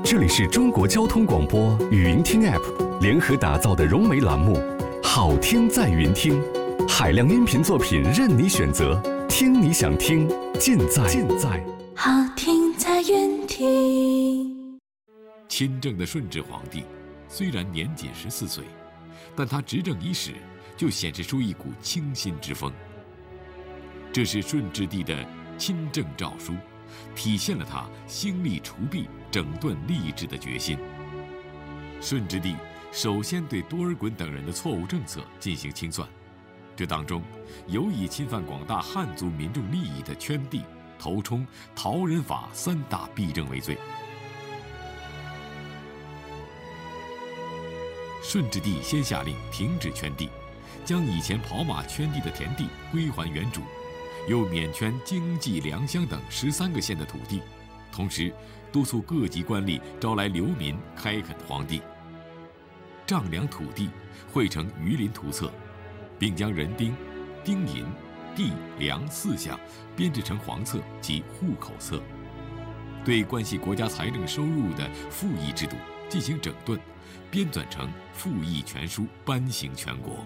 这里是中国交通广播语音听 App 联合打造的融媒栏目，好听在云听，海量音频作品任你选择，听你想听，尽在好听在云听。 亲政的顺治皇帝虽然年仅14岁，但他执政伊始就显示出一股清新之风。这是顺治帝的亲政诏书，体现了他兴利除弊、整顿吏治的决心。顺治帝首先对多尔衮等人的错误政策进行清算，这当中有以侵犯广大汉族民众利益的圈地、头冲、逃人法3大弊政为罪。顺治帝先下令停止圈地，将以前跑马圈地的田地归还原主，又免圈京冀良乡等13个县的土地，同时督促各级官吏招来流民开垦荒地，丈量土地，绘成榆林图册，并将人丁、丁银、地、粮4项编制成黄册及户口册，对关系国家财政收入的赋役制度进行整顿，编纂成赋役全书，颁行全国。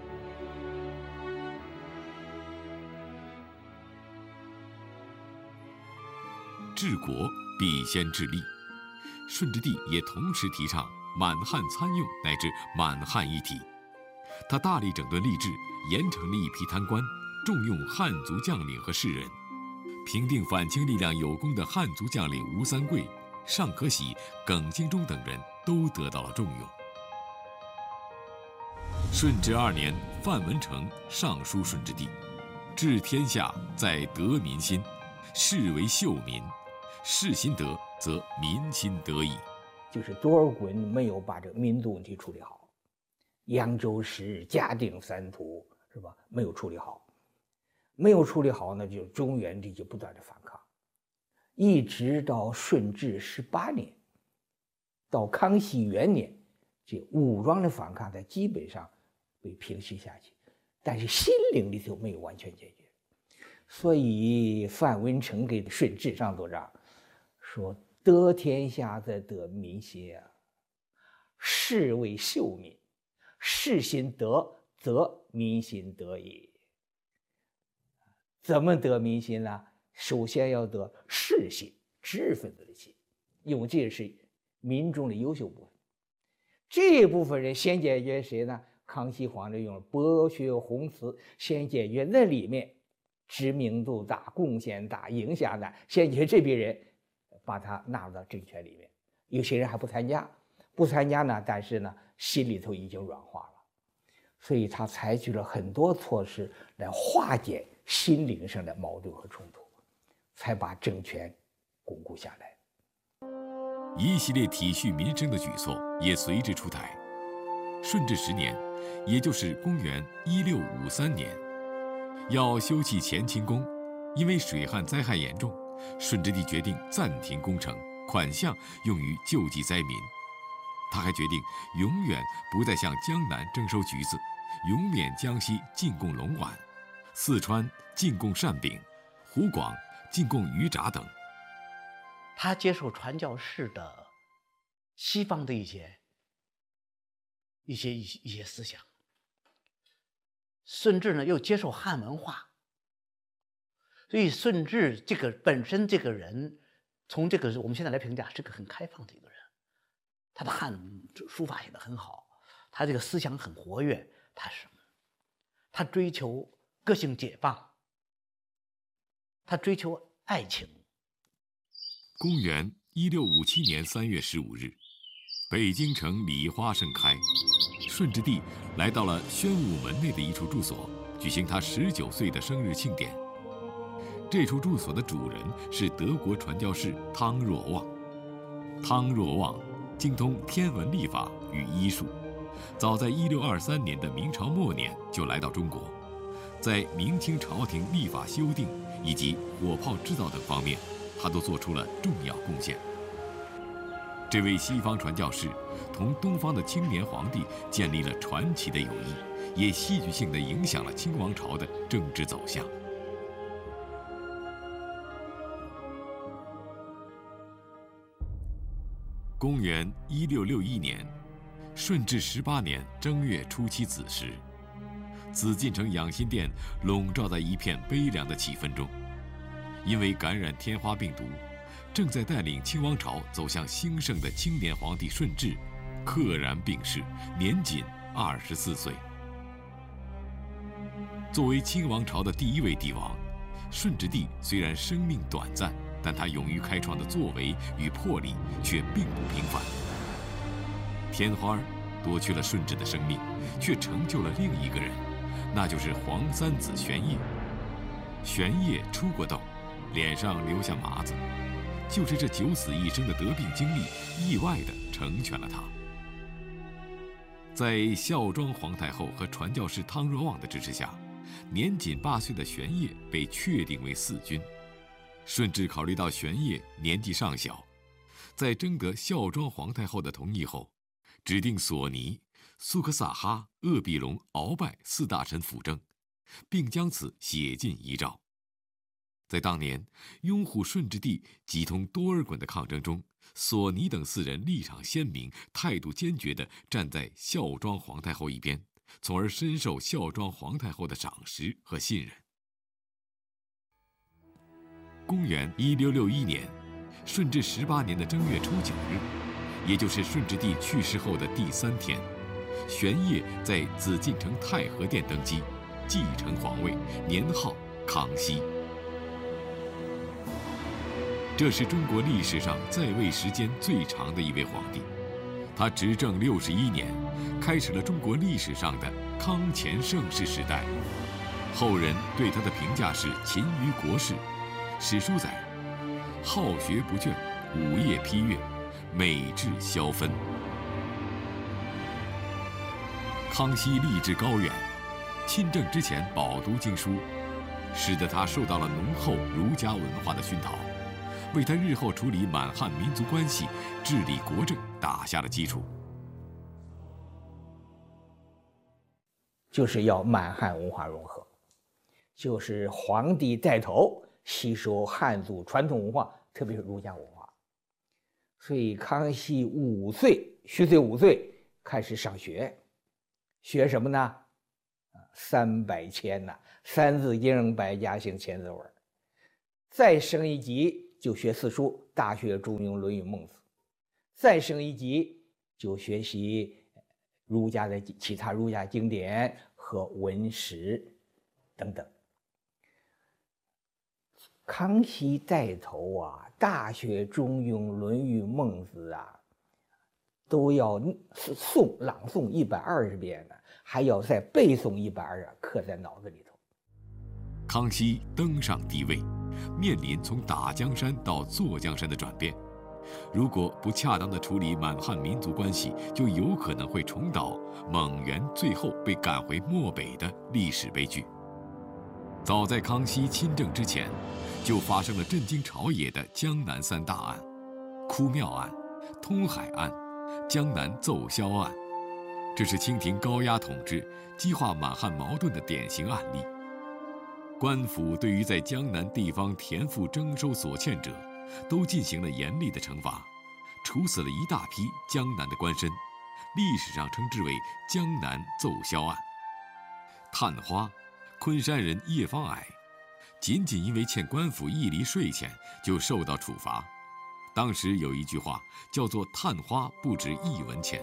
治国必先治吏，顺治帝也同时提倡满汉参用乃至满汉一体。他大力整顿吏治，严惩了一批贪官，重用汉族将领和士人，平定反清力量有功的汉族将领吴三桂、尚可喜、耿精忠等人都得到了重用。顺治2年，范文成上书顺治帝，治天下在得民心，士为秀民，士心得，则民心得矣。 就是多尔衮没有把这个民族问题处理好，扬州市、嘉定3图是吧？没有处理好，呢，就中原地就不断的反抗，一直到顺治18年，到康熙元年，这武装的反抗才基本上被平息下去，但是心灵里头没有完全解决。所以范文成给顺治上奏章说：“得天下则得民心啊，士为秀民，士心得，则民心得也。”怎么得民心呢？首先要得士心，知识分子的心，因为这是民众的优秀部分。这部分人先解决谁呢？康熙皇帝用了博学宏词，先解决那里面知名度大、贡献大、影响大，先解决这批人，把他纳入到政权里面。有些人还不参加呢，但是呢，心里头已经软化了，所以他采取了很多措施来化解心灵上的矛盾和冲突，才把政权巩固下来。 一系列体恤民生的举措也随之出台。顺治10年，也就是公元1653年，要修葺乾清宫，因为水旱灾害严重，顺治帝决定暂停工程，款项用于救济灾民。他还决定永远不再向江南征收橘子，永免江西进贡龙碗，四川进贡扇饼，湖广进贡鱼炸等。 他接受传教士的西方的一些思想，顺治呢又接受汉文化，所以顺治这个本身这个人，从这个我们现在来评价是个很开放的一个人，他的汉书法写得很好，他这个思想很活跃，他追求个性解放，他追求爱情。 公元1657年3月15日，北京城礼花盛开，顺治帝来到了宣武门内的一处住所，举行他19岁的生日庆典。这处住所的主人是德国传教士汤若望。汤若望精通天文历法与医术，早在1623年的明朝末年就来到中国，在明清朝廷历法修订以及火炮制造等方面，他都做出了重要贡献。这位西方传教士同东方的青年皇帝建立了传奇的友谊，也戏剧性地影响了清王朝的政治走向。 公元1661年，顺治18年正月初7子时，紫禁城养心殿笼罩在一片悲凉的气氛中，因为感染天花病毒，正在带领清王朝走向兴盛的青年皇帝顺治，溘然病逝，年仅24岁。作为清王朝的第一位帝王，顺治帝虽然生命短暂，但他勇于开创的作为与魄力却并不平凡。天花夺去了顺治的生命，却成就了另一个人，那就是皇三子玄烨。玄烨出过痘，脸上留下麻子，就是这九死一生的得病经历，意外地成全了他。在孝庄皇太后和传教士汤若望的支持下，年仅8岁的玄烨被确定为嗣君。顺治考虑到玄烨年纪尚小，在征得孝庄皇太后的同意后，指定索尼、苏克萨哈、鄂必隆、鳌拜4大臣辅政，并将此写进遗诏。在当年拥护顺治帝几通多尔衮的抗争中，索尼等4人立场鲜明、态度坚决地站在孝庄皇太后一边，从而深受孝庄皇太后的赏识和信任。公元1661年，顺治18年的正月初9日，也就是顺治帝去世后的第3天，玄烨在紫禁城太和殿登基，继承皇位，年号康熙。这是中国历史上在位时间最长的一位皇帝，他执政61年，开始了中国历史上的康乾盛世时代。后人对他的评价是勤于国事，史书载：好学不倦，午夜批阅，美志消分。康熙立志高远，亲政之前饱读经书，使得他受到了浓厚儒家文化的熏陶，为他日后处理满汉民族关系、治理国政打下了基础。 就是要满汉文化融合，就是皇帝带头吸收汉族传统文化，特别是儒家文化。所以康熙虚岁5岁开始上学，学什么呢？300签呐，3字经、百家姓、千字文。再升一级就学四书，《大学》《中庸》《论语》《孟子》。再升一级就学习儒家的其他儒家经典和文史等等。康熙带头啊，《大学》《中庸》《论语》《孟子》啊，都要朗诵120遍呢，还要再背诵120，刻在脑子里头。 康熙登上帝位，面临从打江山到坐江山的转变。如果不恰当地处理满汉民族关系，就有可能会重蹈蒙元最后被赶回漠北的历史悲剧。早在康熙亲政之前，就发生了震惊朝野的江南3大案：哭庙案、通海案、江南奏销案。这是清廷高压统治、激化满汉矛盾的典型案例。官府对于在江南地方田赋征收所欠者，都进行了严厉的惩罚，处死了一大批江南的官绅，历史上称之为江南奏销案。探花，昆山人叶方矮，仅仅因为欠官府1厘税钱就受到处罚。当时有一句话叫做探花不值1文钱。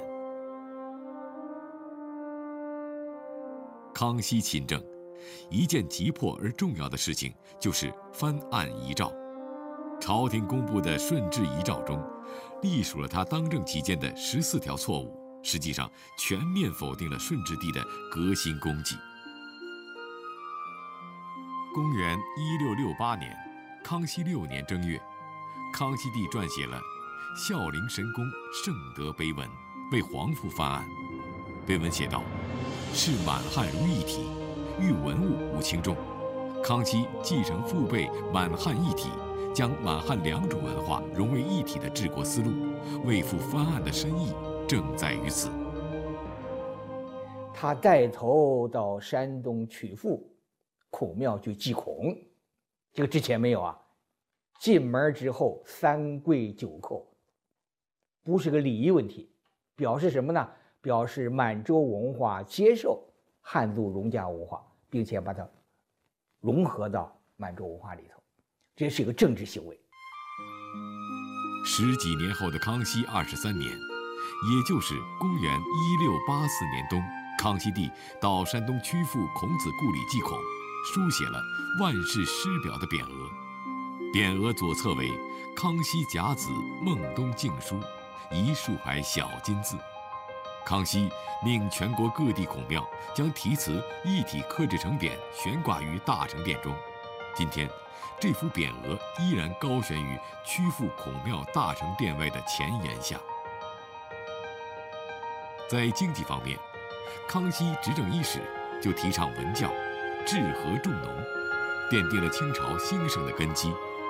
康熙亲政，一件急迫而重要的事情就是翻案遗诏。朝廷公布的顺治遗诏中，隶属了他当政期间的14条错误，实际上全面否定了顺治帝的革新功绩。公元1668年，康熙6年正月，康熙帝撰写了《孝陵神功圣德碑文》，为皇父翻案。碑文写道：视满汉如一体，遇文物无轻重。康熙继承父辈满汉一体，将满汉2种文化融为一体的治国思路，为父翻案的深意正在于此。 他带头到山东曲阜孔庙去祭孔，这个之前没有啊。进门之后3跪9叩， 不是个礼仪问题，表示什么呢？表示满洲文化接受汉族儒家文化，并且把它融合到满洲文化里头，这是一个政治行为。 10几年后的康熙23年，也就是公元1684年冬，康熙帝到山东曲阜孔子故里祭孔，书写了“万世师表”的匾额。匾额左侧为康熙甲子孟冬敬书，一竖排小金字。康熙命全国各地孔庙将题词一体刻制成匾，悬挂于大成殿中。今天，这幅匾额依然高悬于曲阜孔庙大成殿外的前檐下。在经济方面，康熙执政伊始就提倡文教，治和重农，奠定了清朝兴盛的根基。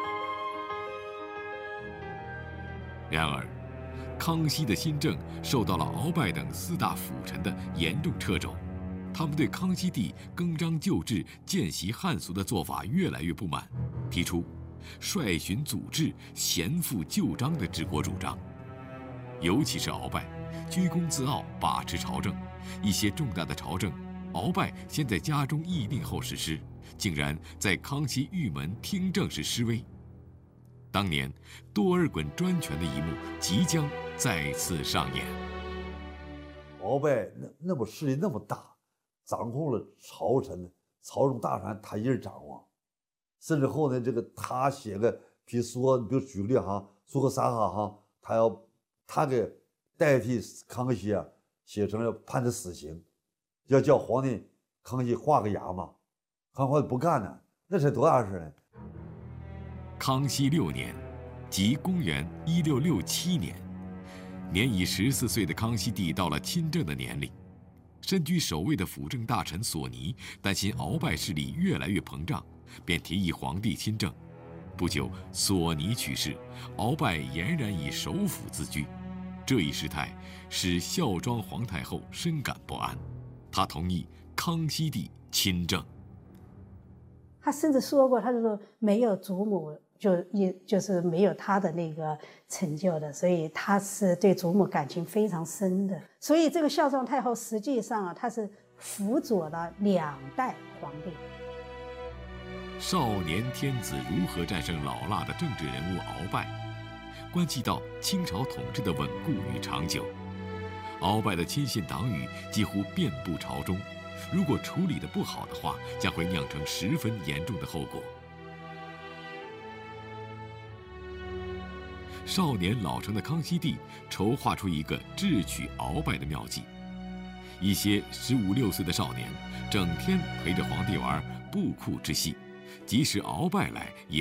然而，康熙的新政受到了鳌拜等4大辅臣的严重掣肘，他们对康熙帝更张旧制、见习汉俗的做法越来越不满，提出率循祖制、贤复旧章的治国主张。尤其是鳌拜，居功自傲，把持朝政，一些重大的朝政，鳌拜先在家中议定后实施，竟然在康熙御门听政时施威。当年多尔衮专权的一幕即将再次上演。 鳌拜那么势力那么大，掌控了朝臣、朝中大权，他一人掌握。甚至后呢，这个他写个，比如说，你比如举个例哈，说个啥哈，他给代替康熙啊，写成了判他死刑，要叫皇帝康熙画个押嘛，康熙不干呢，那是多大事呢？ 康熙6年，即公元1667年，年已14岁的康熙帝到了亲政的年龄。身居首位的辅政大臣索尼担心鳌拜势力越来越膨胀，便提议皇帝亲政。不久，索尼去世，鳌拜俨然以首辅自居。这一事态使孝庄皇太后深感不安，她同意康熙帝亲政。 他甚至说过，他就说没有祖母就是没有他的那个成就的，所以他是对祖母感情非常深的。所以这个孝庄太后实际上他是辅佐了2代皇帝。 少年天子如何战胜老辣的政治人物鳌拜，关系到清朝统治的稳固与长久。鳌拜的亲信党羽几乎遍布朝中，如果处理得不好的话，将会酿成十分严重的后果。少年老成的康熙帝筹划出一个智取鳌拜的妙计。一些15、16岁的少年整天陪着皇帝玩布库之戏，即使鳌拜来也